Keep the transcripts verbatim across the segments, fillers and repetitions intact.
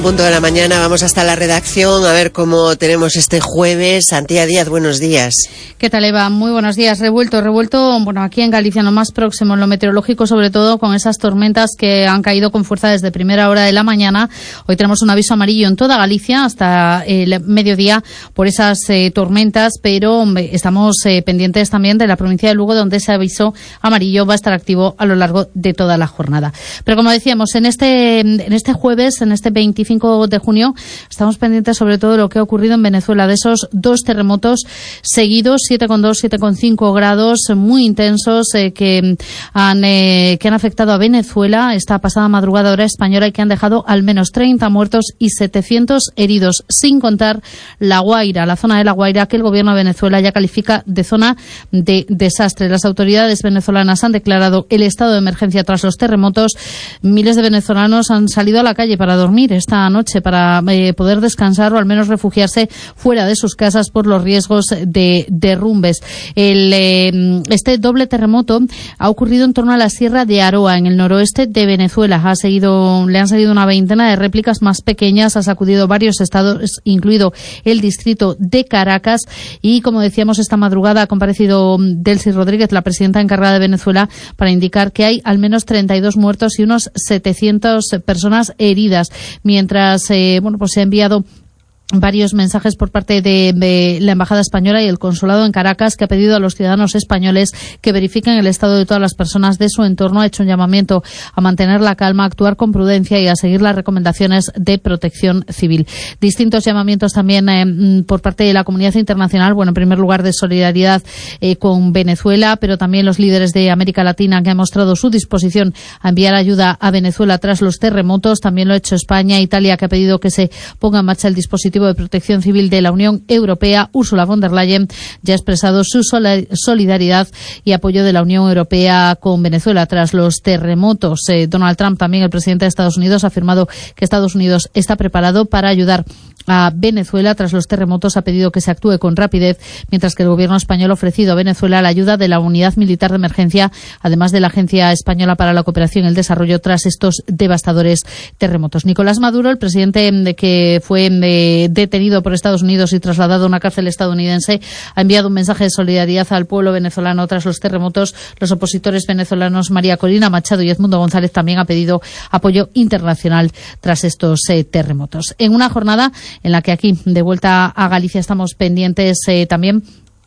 Punto de la mañana, vamos hasta la redacción a ver cómo tenemos este jueves. Antía Díaz, buenos días. ¿Qué tal, Eva? Muy buenos días. Revuelto, revuelto, bueno, aquí en Galicia, lo más próximo, en lo meteorológico, sobre todo con esas tormentas que han caído con fuerza desde primera hora de la mañana. Hoy tenemos un aviso amarillo en toda Galicia hasta el mediodía por esas eh, tormentas, pero estamos eh, pendientes también de la provincia de Lugo, donde ese aviso amarillo va a estar activo a lo largo de toda la jornada. Pero como decíamos, en este, en este jueves, en este veinticinco de junio, estamos pendientes sobre todo de lo que ha ocurrido en Venezuela, de esos dos terremotos seguidos, siete coma dos, siete coma cinco grados, muy intensos, eh, que han eh, que han afectado a Venezuela esta pasada madrugada hora española y que han dejado al menos treinta muertos y setecientos heridos, sin contar La Guaira, la zona de La Guaira, que el gobierno de Venezuela ya califica de zona de desastre. Las autoridades venezolanas han declarado el estado de emergencia tras los terremotos. Miles de venezolanos han salido a la calle para dormir esta noche, para eh, poder descansar o al menos refugiarse fuera de sus casas por los riesgos de derrumbes. El, eh, este doble terremoto ha ocurrido en torno a la Sierra de Aroa, en el noroeste de Venezuela. Ha seguido, le han seguido una veintena de réplicas más pequeñas, ha sacudido varios estados, incluido el distrito de Caracas, y como decíamos, esta madrugada ha comparecido Delcy Rodríguez, la presidenta encargada de Venezuela, para indicar que hay al menos treinta y dos muertos y unos setecientas personas heridas, mientras eh, bueno, pues se ha enviado varios mensajes por parte de, de la Embajada Española y el Consulado en Caracas, que ha pedido a los ciudadanos españoles que verifiquen el estado de todas las personas de su entorno. Ha hecho un llamamiento a mantener la calma, a actuar con prudencia y a seguir las recomendaciones de protección civil. Distintos llamamientos también eh, por parte de la comunidad internacional. Bueno, en primer lugar, de solidaridad eh, con Venezuela, pero también los líderes de América Latina, que han mostrado su disposición a enviar ayuda a Venezuela tras los terremotos. También lo ha hecho España. Italia, que ha pedido que se ponga en marcha el dispositivo de protección civil de la Unión Europea. Ursula von der Leyen ya ha expresado su solidaridad y apoyo de la Unión Europea con Venezuela tras los terremotos. Eh, Donald Trump, también el presidente de Estados Unidos, ha afirmado que Estados Unidos está preparado para ayudar a Venezuela tras los terremotos. Ha pedido que se actúe con rapidez, mientras que el gobierno español ha ofrecido a Venezuela la ayuda de la Unidad Militar de Emergencia, además de la Agencia Española para la Cooperación y el Desarrollo, tras estos devastadores terremotos. Nicolás Maduro, el presidente de que fue de, detenido por Estados Unidos y trasladado a una cárcel estadounidense, ha enviado un mensaje de solidaridad al pueblo venezolano tras los terremotos. Los opositores venezolanos María Corina Machado y Edmundo González también han pedido apoyo internacional tras estos eh, terremotos. En una jornada en la que aquí, de vuelta a Galicia, estamos pendientes eh, también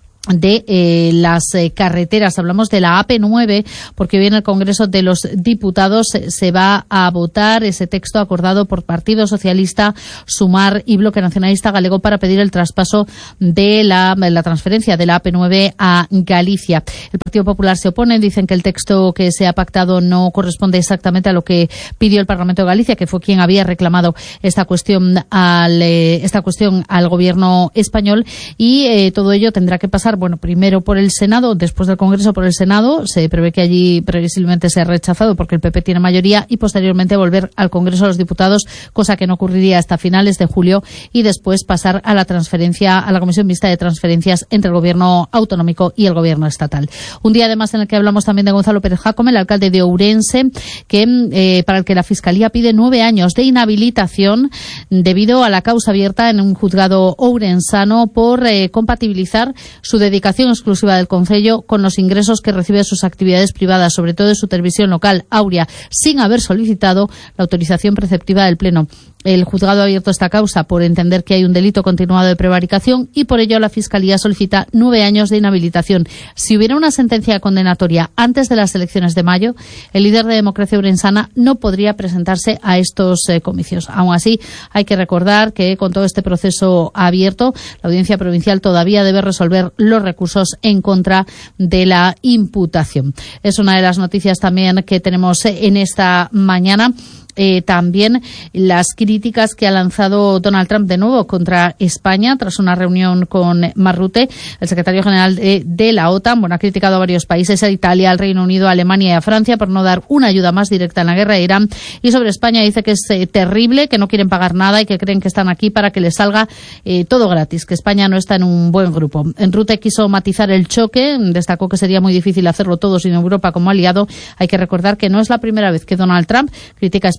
de eh, las eh, carreteras. Hablamos de la A P nueve, porque hoy en el Congreso de los Diputados eh, se va a votar ese texto acordado por Partido Socialista, Sumar y Bloque Nacionalista Galego para pedir el traspaso de la, la transferencia de la A P nueve a Galicia. El Partido Popular se opone, dicen que el texto que se ha pactado no corresponde exactamente a lo que pidió el Parlamento de Galicia, que fue quien había reclamado esta cuestión al, eh, esta cuestión al Gobierno español, y eh, todo ello tendrá que pasar, bueno, primero por el Senado, después del Congreso por el Senado. Se prevé que allí previsiblemente sea rechazado porque el P P tiene mayoría, y posteriormente volver al Congreso de los Diputados, cosa que no ocurriría hasta finales de julio, y después pasar a la transferencia, a la Comisión Mixta de Transferencias entre el Gobierno autonómico y el Gobierno estatal. Un día además en el que hablamos también de Gonzalo Pérez Jácome, el alcalde de Ourense, que eh, para el que la Fiscalía pide nueve años de inhabilitación debido a la causa abierta en un juzgado ourensano por eh, compatibilizar su dedicación exclusiva del concello con los ingresos que recibe de sus actividades privadas, sobre todo de su televisión local, Aurea, sin haber solicitado la autorización preceptiva del Pleno. El juzgado ha abierto esta causa por entender que hay un delito continuado de prevaricación, y por ello la Fiscalía solicita nueve años de inhabilitación. Si hubiera una sentencia condenatoria antes de las elecciones de mayo, el líder de Democracia Ourensana no podría presentarse a estos eh, comicios. Aún así, hay que recordar que con todo este proceso abierto, la Audiencia Provincial todavía debe resolver los recursos en contra de la imputación. Es una de las noticias también que tenemos en esta mañana. Eh, también las críticas que ha lanzado Donald Trump de nuevo contra España tras una reunión con Mark Rutte, el secretario general de, de la OTAN. Bueno, ha criticado a varios países, a Italia, al Reino Unido, a Alemania y a Francia, por no dar una ayuda más directa en la guerra de Irán. Y sobre España dice que es eh, terrible, que no quieren pagar nada y que creen que están aquí para que les salga eh, todo gratis, que España no está en un buen grupo. En Rutte quiso matizar el choque, destacó que sería muy difícil hacerlo todo sin Europa como aliado. Hay que recordar que no es la primera vez que Donald Trump critica a España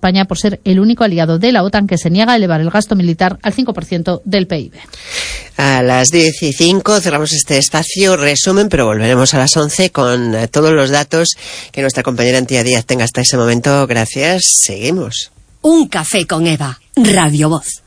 España por ser el único aliado de la OTAN que se niega a elevar el gasto militar al cinco por ciento del P I B. A las diez y cinco cerramos este espacio resumen, pero volveremos a las once con todos los datos que nuestra compañera Antía Díaz tenga hasta ese momento. Gracias. Seguimos. Un café con Eva. Radio Voz.